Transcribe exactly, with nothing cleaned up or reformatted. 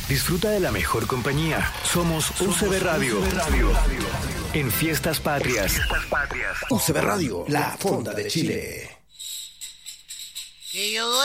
Disfruta de la mejor compañía. Somos U C B Radio. En Fiestas Patrias. U C B Radio, la fonda de Chile. Que yo